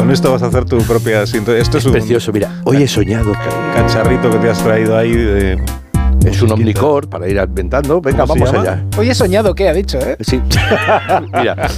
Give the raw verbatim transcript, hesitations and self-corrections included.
con esto vas a hacer tu propia sintonía. Esto es, es un precioso, mira, hoy he soñado que cacharrito que te has traído ahí de... es un omnicore para ir inventando. Venga, ¿Cómo se vamos llama? allá. Hoy he soñado, ¿qué ha dicho, eh? Sí. Mira,